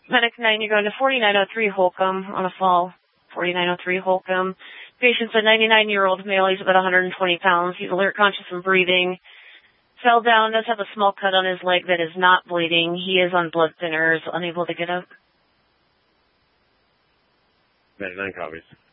Medic 9, you're going to 4903 Holcomb on a fall. 4903 Holcomb. Patient's a 99-year-old male. He's about 120 pounds. He's alert, conscious, and breathing. Fell down, does have a small cut on his leg that is not bleeding. He is on blood thinners, unable to get up. Medic 9 copies.